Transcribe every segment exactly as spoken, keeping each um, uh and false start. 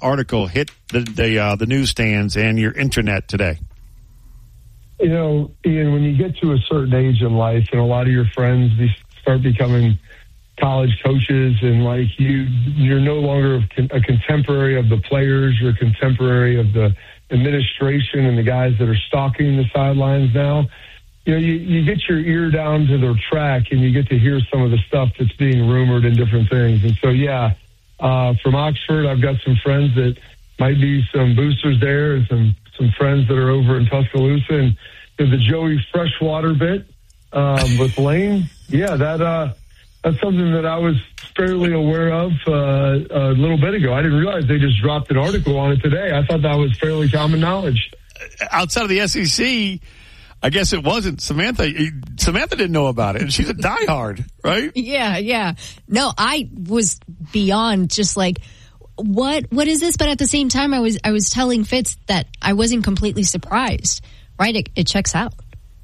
article hit the the, uh, the newsstands and your internet today? You know, Ian, when you get to a certain age in life and a lot of your friends be, start becoming college coaches and like you, you're no longer a contemporary of the players, you're a contemporary of the administration and the guys that are stalking the sidelines now. You know, you, you get your ear down to the track and you get to hear some of the stuff that's being rumored and different things. And so, yeah, uh, from Oxford, I've got some friends that might be some boosters there and some, some friends that are over in Tuscaloosa. And the Joey Freshwater bit um, with Lane, yeah, that uh, that's something that I was fairly aware of uh, a little bit ago. I didn't realize they just dropped an article on it today. I thought that was fairly common knowledge. Outside of the S E C, I guess it wasn't. Samantha Samantha didn't know about it, and she's a diehard, right? Yeah, yeah. No, I was beyond just like, what what is this? But at the same time, I was I was telling Fitz that I wasn't completely surprised, right? It, it checks out.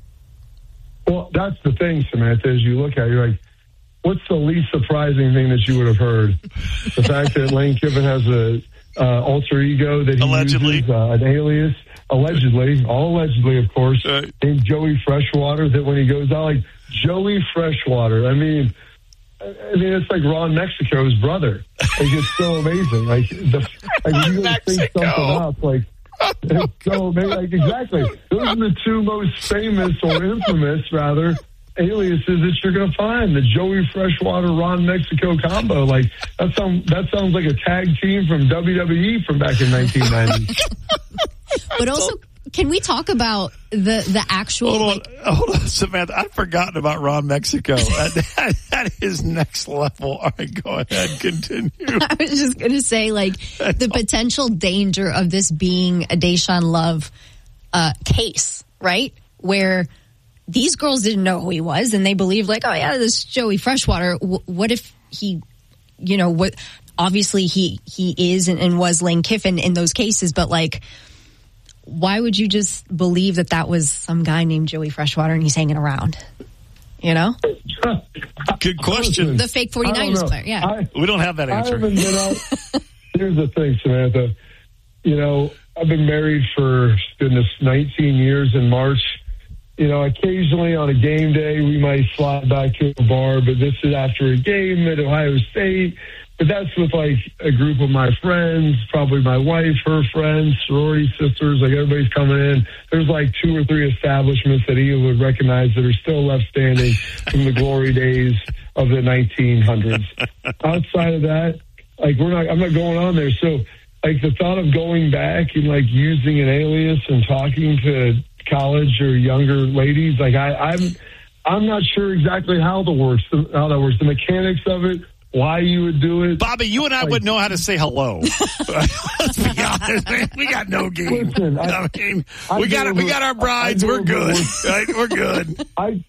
Well, that's the thing, Samantha, as you look at it, you're like, what's the least surprising thing that you would have heard? The fact that Lane Kiffin has a uh, alter ego that he allegedly uses, uh, an alias, allegedly, all allegedly, of course, uh, named Joey Freshwater, that when he goes out, like, Joey Freshwater. I mean, I mean, it's like Ron Mexico's brother. Like, it's so amazing. Like, the, like you go think something up, like, it's so amazing. Like, exactly. Those are the two most famous, or infamous, rather, aliases that you're going to find. The Joey Freshwater, Ron Mexico combo. Like, that sounds, that sounds like a tag team from W W E from back in nineteen ninety. But also, can we talk about the the actual? Hold on, like, hold on, Samantha. I've forgotten about Ron Mexico. that, that, that is next level. All right, go ahead, continue. I was just going to say, like, the potential danger of this being a Deshaun Love uh, case, right? Where these girls didn't know who he was, and they believed, like, oh yeah, this Joey Freshwater. W- what if he, you know, what? Obviously, he he is and, and was Lane Kiffin in those cases, but like, why would you just believe that that was some guy named Joey Freshwater and he's hanging around? You know? Good question. The fake 49ers player, yeah. I, we don't have that answer. I haven't been out. Here's the thing, Samantha. You know, I've been married for, goodness, nineteen years in March. You know, occasionally on a game day, we might slide back to a bar, but this is after a game at Ohio State. But that's with, like, a group of my friends, probably my wife, her friends, sorority sisters, like, everybody's coming in. There's, like, two or three establishments that Ian would recognize that are still left standing from the glory days of the nineteen hundreds. Outside of that, like, we're not, I'm not going on there. So, like, the thought of going back and, like, using an alias and talking to college or younger ladies, like, I, I'm, I'm not sure exactly how the works, how that works, the mechanics of it. Why you would do it. Bobby, you and I like, wouldn't know how to say hello. Let's be honest, man. We got no game. Listen, I, I mean, I we got over, we got our brides. We're good. Right? We're good. I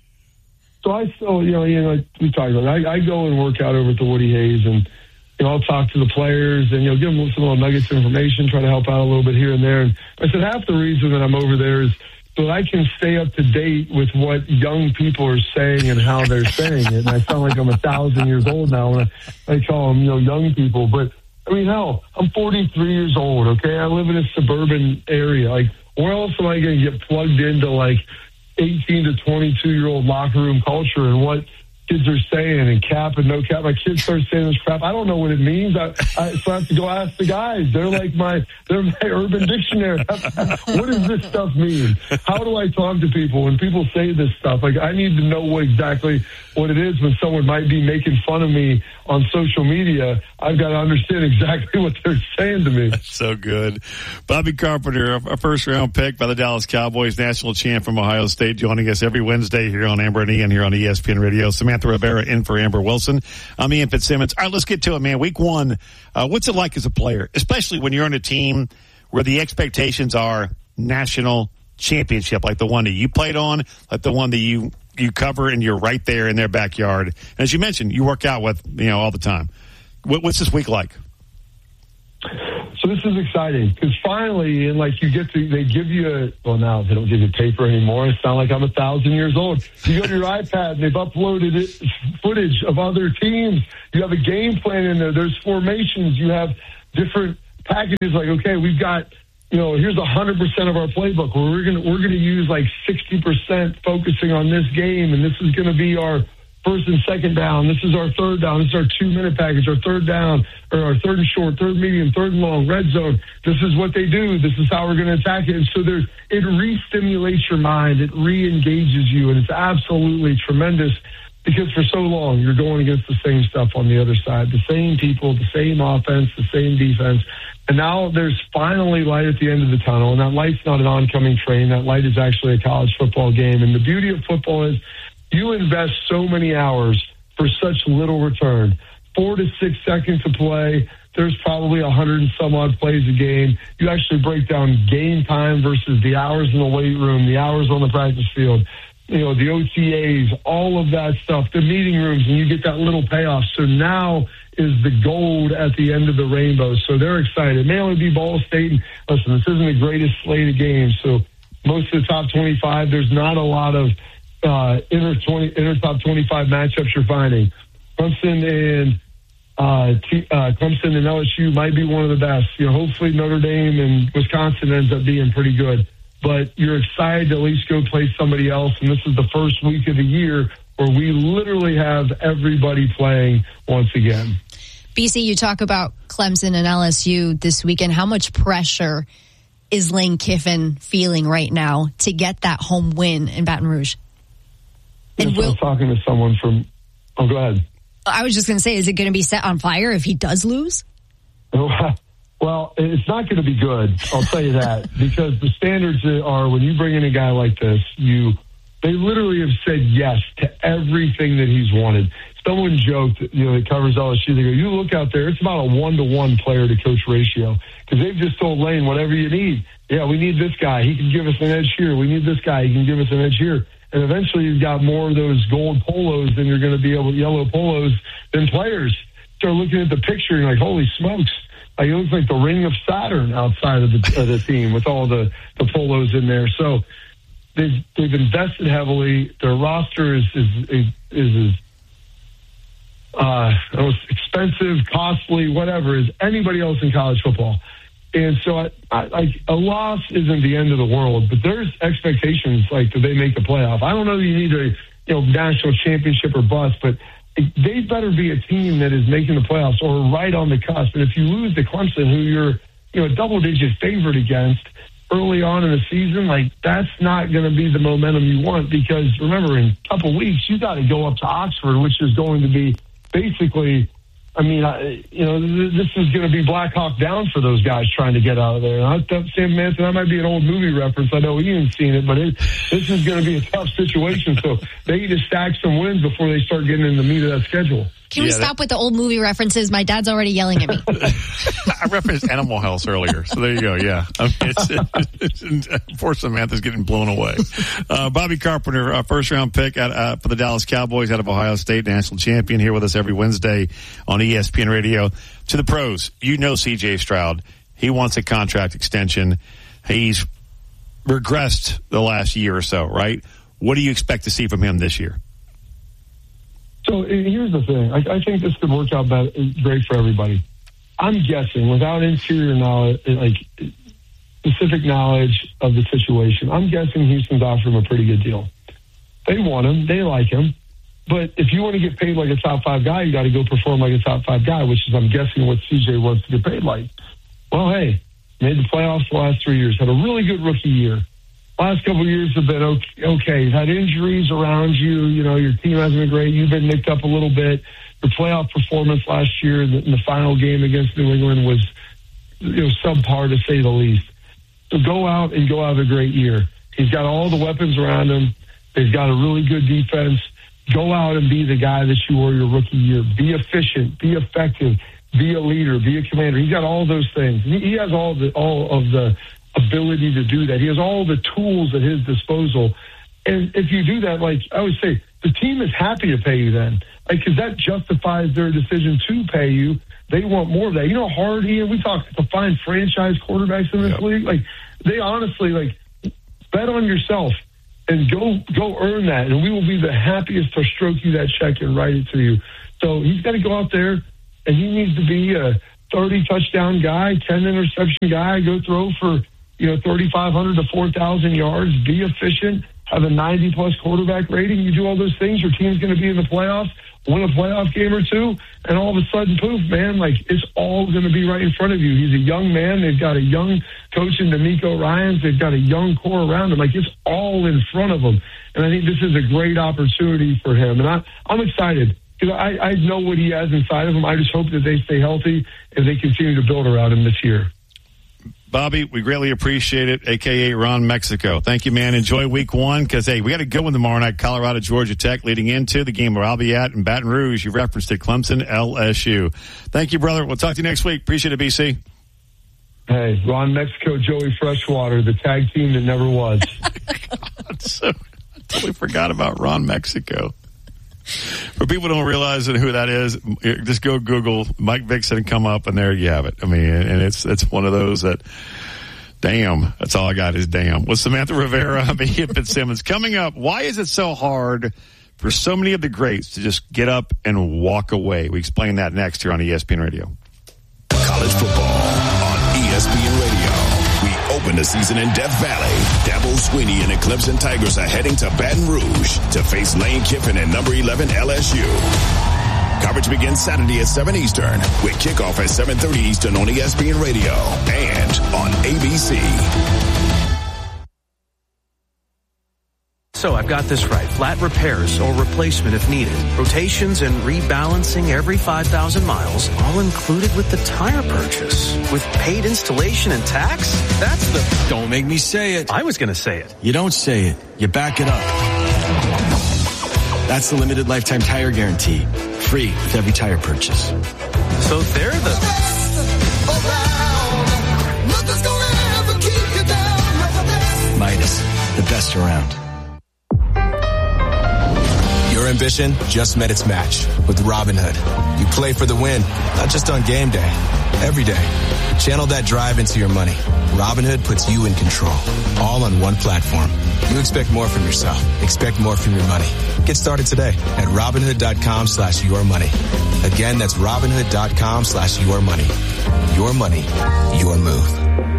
so I still, you know, you know, like we talked about. I, I go and work out over at the Woody Hayes, and you know, I'll talk to the players and you know, give them some little nuggets of information, try to help out a little bit here and there. And I said half the reason that I'm over there is so that I can stay up to date with what young people are saying and how they're saying it. And I sound like I'm a thousand years old now when I, I call them, you know, young people. But, I mean, hell, I'm forty-three years old, okay? I live in a suburban area. Like, where else am I going to get plugged into, like, eighteen to twenty-two-year-old locker room culture and what kids are saying and cap and no cap? My kids start saying this crap. I don't know what it means. I, I, so I have to go ask the guys. They're like my, they're my urban dictionary. What does this stuff mean? How do I talk to people when people say this stuff? Like, I need to know what exactly what it is when someone might be making fun of me on social media. I've got to understand exactly what they're saying to me. That's so good. Bobby Carpenter, a first round pick by the Dallas Cowboys, national champ from Ohio State, joining us every Wednesday here on Amber and Ian here on E S P N Radio. Samantha Rivera in for Amber Wilson. I'm Ian Fitzsimmons. All right, let's get to it, man. Week one, uh, what's it like as a player, especially when you're on a team where the expectations are national championship, like the one that you played on, like the one that you, you cover and you're right there in their backyard. And as you mentioned, you work out with, you know, all the time. What, what's this week like? So this is exciting because finally, and like you get to, they give you a, well now they don't give you paper anymore. It sounds like I'm a thousand years old. You go to your iPad and they've uploaded it, footage of other teams. You have a game plan in there. There's formations. You have different packages like, okay, we've got, you know, here's one hundred percent of our playbook where we're going to we're going to use like sixty percent focusing on this game, and this is going to be our first and second down. This is our third down. This is our two-minute package, our third down, or our third and short, third medium, third and long, red zone. This is what they do. This is how we're going to attack it. And so there's, it re-stimulates your mind. It re-engages you, and it's absolutely tremendous because for so long you're going against the same stuff on the other side, the same people, the same offense, the same defense. And now there's finally light at the end of the tunnel, and that light's not an oncoming train. That light is actually a college football game. And the beauty of football is you invest so many hours for such little return. Four to six seconds to play. There's probably a hundred and some odd plays a game. You actually break down game time versus the hours in the weight room, the hours on the practice field, you know, the O T As, all of that stuff, the meeting rooms, and you get that little payoff. So now is the gold at the end of the rainbow. So they're excited. It may only be Ball State. And listen, this isn't the greatest slate of games. So most of the top twenty-five, there's not a lot of Uh, inner twenty, inner top twenty-five matchups you're finding. Clemson and uh, T, uh, Clemson and L S U might be one of the best. You know, hopefully Notre Dame and Wisconsin ends up being pretty good. But you're excited to at least go play somebody else. And this is the first week of the year where we literally have everybody playing once again. B C, you talk about Clemson and L S U this weekend. How much pressure is Lane Kiffin feeling right now to get that home win in Baton Rouge? And will, I was talking to someone from, oh, go ahead. I was just going to say, is it going to be set on fire if he does lose? Well, it's not going to be good, I'll tell you that, because the standards are when you bring in a guy like this, you they literally have said yes to everything that he's wanted. Someone joked, you know, that covers L S U, they go, you look out there, it's about a one-to-one player-to-coach ratio, because they've just told Lane, whatever you need. Yeah, we need this guy. He can give us an edge here. We need this guy. He can give us an edge here. And eventually you've got more of those gold polos than you're going to be able to, yellow polos, than players. Start looking at the picture and you're like, holy smokes. Like, it looks like the ring of Saturn outside of the, of the team with all the, the polos in there. So they've, they've invested heavily. Their roster is, is, is, is uh, expensive, costly, whatever, as anybody else in college football. And so I, I, like a loss isn't the end of the world, but there's expectations like that they make the playoff. I don't know that you need a you know national championship or bust, but they better be a team that is making the playoffs or right on the cusp. And if you lose to Clemson, who you're you know a double digit favorite against early on in the season, like that's not going to be the momentum you want, because remember, in a couple weeks you got to go up to Oxford, which is going to be basically. I mean, I, you know, this is going to be Black Hawk Down for those guys trying to get out of there. And I, Sam Manson, that might be an old movie reference. I know Ian's seen it, but it, this is going to be a tough situation. So they need to stack some wins before they start getting in the meat of that schedule. Can we yeah, stop that, with the old movie references? My dad's already yelling at me. I referenced Animal House earlier, so there you go. Yeah, I mean, it's, it's, poor Samantha's getting blown away. Uh, Bobby Carpenter, uh, first round pick at, uh, for the Dallas Cowboys out of Ohio State, national champion, here with us every Wednesday on E S P N Radio. To the pros, you know C J Stroud. He wants a contract extension. He's regressed the last year or so, right? What do you expect to see from him this year? So here's the thing. I, I think this could work out better, great for everybody. I'm guessing, without interior knowledge, like specific knowledge of the situation, I'm guessing Houston's offering him a pretty good deal. They want him. They like him. But if you want to get paid like a top five guy, you got to go perform like a top five guy, which is, I'm guessing, what C J wants to get paid like. Well, hey, made the playoffs the last three years, had a really good rookie year. Last couple of years have been okay. okay. You've had injuries around you. You know, your team hasn't been great. You've been nicked up a little bit. Your playoff performance last year in the, in the final game against New England was, you know, subpar to say the least. So go out and go have a great year. He's got all the weapons around him. He's got a really good defense. Go out and be the guy that you were your rookie year. Be efficient. Be effective. Be a leader. Be a commander. He's got all those things. He has all the all of the ability to do that. He has all the tools at his disposal. And if you do that, like I always say, the team is happy to pay you then, like, because that justifies their decision to pay you. They want more of that. You know how hard, Ian, we talk to find franchise quarterbacks in this yep. league. Like, they honestly, like, bet on yourself and go go earn that, and we will be the happiest to stroke you that check and write it to you. So he's got to go out there, and he needs to be a thirty touchdown guy, ten interception guy, go throw for, you know, thirty-five hundred to four thousand yards, be efficient, have a ninety plus quarterback rating. You do all those things, your team's going to be in the playoffs, win a playoff game or two, and all of a sudden, poof, man, like it's all going to be right in front of you. He's a young man. They've got a young coach in D'Amico Ryans. They've got a young core around him. Like it's all in front of him. And I think this is a great opportunity for him. And I, I'm excited because I, I know what he has inside of him. I just hope that they stay healthy and they continue to build around him this year. Bobby, we greatly appreciate it, a k a. Ron Mexico. Thank you, man. Enjoy week one because, hey, we got a good one tomorrow night, Colorado, Georgia Tech, leading into the game where I'll be at in Baton Rouge. You referenced it, Clemson, L S U. Thank you, brother. We'll talk to you next week. Appreciate it, B C. Hey, Ron Mexico, Joey Freshwater, the tag team that never was. God, so, I totally forgot about Ron Mexico. For people who don't realize who that is, just go Google Mike Vixen and come up, and there you have it. I mean, and it's it's one of those that, damn, that's all I got is damn. With Samantha Rivera, I'm Ian Fitzsimmons. Coming up, why is it so hard for so many of the greats to just get up and walk away? We explain that next here on E S P N Radio. College football on E S P N Radio. We open the season in Death Valley. Dabo Swinney and the Clemson Tigers are heading to Baton Rouge to face Lane Kiffin and number eleven L S U. Coverage begins Saturday at seven Eastern with kickoff at seven thirty Eastern on E S P N Radio and on A B C. So I've got this right. Flat repairs or replacement if needed. Rotations and rebalancing every five thousand miles, all included with the tire purchase. With paid installation and tax? That's the... Don't make me say it. I was going to say it. You don't say it. You back it up. That's the limited lifetime tire guarantee. Free with every tire purchase. So they're the... Midas, the best around. Your ambition just met its match with Robinhood. You play for the win, not just on game day, every day. Channel that drive into your money. Robinhood puts you in control, all on one platform. You expect more from yourself. Expect more from your money. Get started today at Robinhood.com slash your money. Again, that's Robinhood.com slash your money. Your money, your move.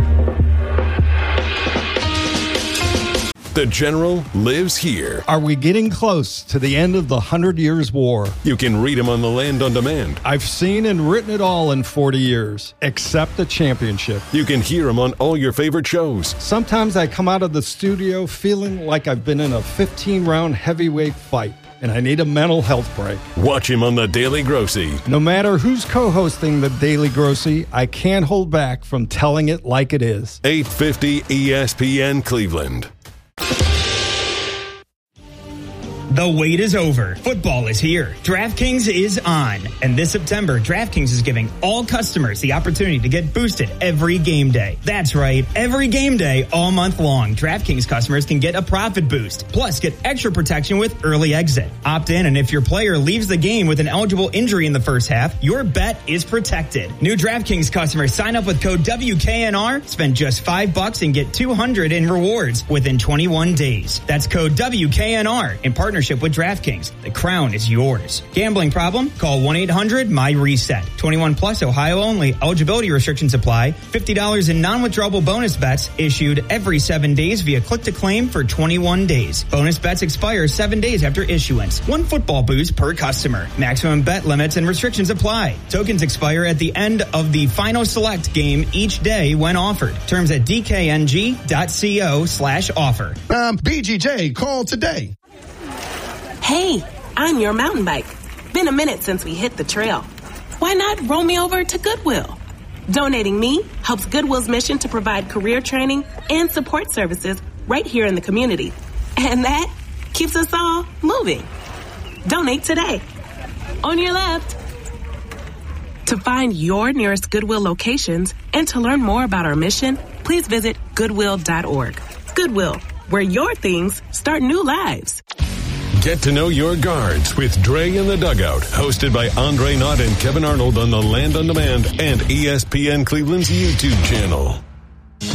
The General lives here. Are we getting close to the end of the Hundred Years' War? You can read him on the Land on Demand. I've seen and written it all in forty years, except the championship. You can hear him on all your favorite shows. Sometimes I come out of the studio feeling like I've been in a fifteen-round heavyweight fight, and I need a mental health break. Watch him on The Daily Grossy. No matter who's co-hosting The Daily Grossy, I can't hold back from telling it like it is. eight fifty E S P N Cleveland. The wait is over. Football is here. DraftKings is on. And this September, DraftKings is giving all customers the opportunity to get boosted every game day. That's right. Every game day, all month long, DraftKings customers can get a profit boost. Plus, get extra protection with early exit. Opt in, and if your player leaves the game with an eligible injury in the first half, your bet is protected. New DraftKings customers sign up with code W K N R, spend just five bucks, and get two hundred in rewards within twenty-one days. That's code W K N R in partnership with DraftKings. The crown is yours. Gambling problem? Call one eight hundred M Y reset. twenty-one plus, Ohio only. Eligibility restrictions apply. fifty dollars in non-withdrawable bonus bets issued every seven days via click to claim for twenty-one days. Bonus bets expire seven days after issuance. One football boost per customer. Maximum bet limits and restrictions apply. Tokens expire at the end of the final select game each day when offered. Terms at d k n g dot co slash offer. Um, B G J, call today. Hey, I'm your mountain bike. Been a minute since we hit the trail. Why not roll me over to Goodwill? Donating me helps Goodwill's mission to provide career training and support services right here in the community. And that keeps us all moving. Donate today. On your left. To find your nearest Goodwill locations and to learn more about our mission, please visit goodwill dot org. Goodwill, where your things start new lives. Get to know your guards with Dre in the Dugout, hosted by Andre Knott and Kevin Arnold on the Land on Demand and E S P N Cleveland's YouTube channel.